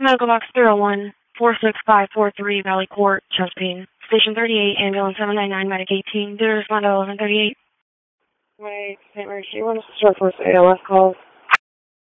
Medical box 301 46543 Valley Court, chest pain. Station 38, ambulance 799, medic 18. Due to respond at 1138. My St. Mary, she wants to start first ALS calls.